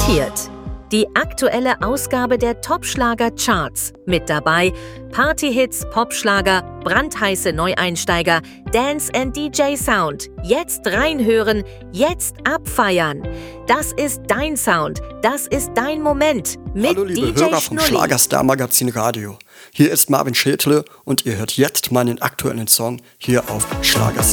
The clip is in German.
präsentiert die aktuelle Ausgabe der Top-Schlager-Charts. Mit dabei Partyhits, Popschlager, brandheiße Neueinsteiger, Dance and DJ Sound. Jetzt reinhören, jetzt abfeiern. Das ist dein Sound, das ist dein Moment. Mit Hallo liebe DJ Hörer vom Schlagerstar Magazin Radio. Hier ist Marvin Schädle und ihr hört jetzt meinen aktuellen Song hier auf Schlagerstar.